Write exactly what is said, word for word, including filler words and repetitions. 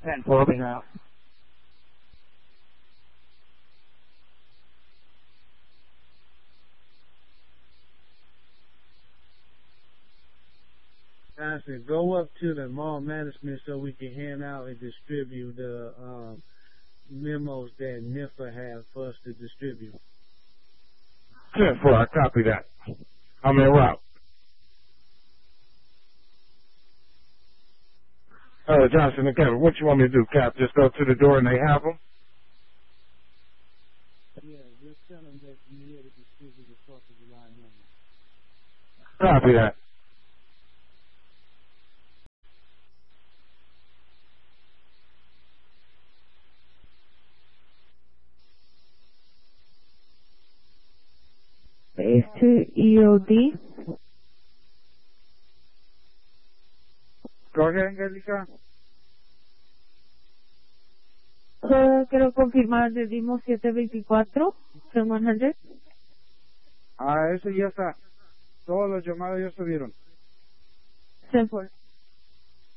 ten four, being out. Johnson, go up to the mall management so we can hand out and distribute the um, memos that N I F A have for us to distribute. ten four, I copy that. I'm en route. Uh, Johnson and Kevin, what you want me to do, Cap? Just go to the door and they have them? Yeah, just tell them that you need to distribute the Fourth of July memo. Copy that. Este E O D. Go ahead, Angelica. Uh, quiero confirmar, le dimos siete veinticuatro, cien. Ah, eso ya está. Todos los llamados ya estuvieron. ten four.